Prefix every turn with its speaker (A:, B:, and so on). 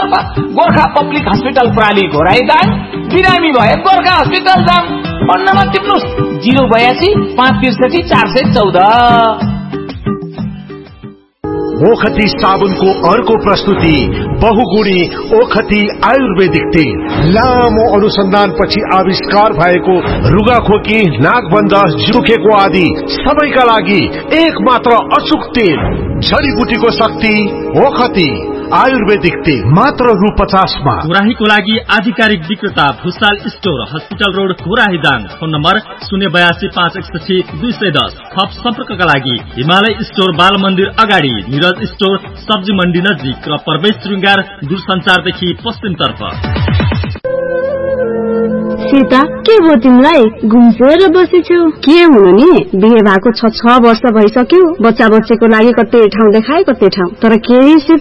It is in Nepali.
A: अथवा गोर्खा पब्लिक हस्पिटल प्राली घोराइदाङ बिरामी भए गोर्खा हस्पिटल जाम। Phone number टिप्नुस् 082 563 414।
B: ओखती साबुनको अर्को प्रस्तुति बहुगुणी ओखती आयुर्वेदिक तेल। लामो अनुसन्धानपछि आविष्कार भएको रुगाखोकी, नाकबन्ध, जुखेको आदि सबैका लागि एक मात्र अचूक तेल। जडीबुटीको शक्ति ओखती आयुर्वेदिक तेल मात्र रु 50 मा।
C: घोराहीको लागि आधिकारिक विक्रेता Bhusal store, hospital road, Ghorahi Dang. Phone number 082 561 210। थप सम्पर्कका लागि हिमालय स्टोर, बाल मन्दिर अगाडि, निरज स्टोर, सब्जी मण्डी नजिक र प्रवेश श्रृंगार दूरसञ्चारदेखि पश्चिमतर्फ।
D: सीता, के भयो तिमीलाई? घुम्सेर बसेछौ? के हुनु नि, बिहे भएको 6 वर्ष भइसक्यो। बच्चा बच्चेको लागि कतै ठाउँ देखाए कतै ठाउँ, तर केही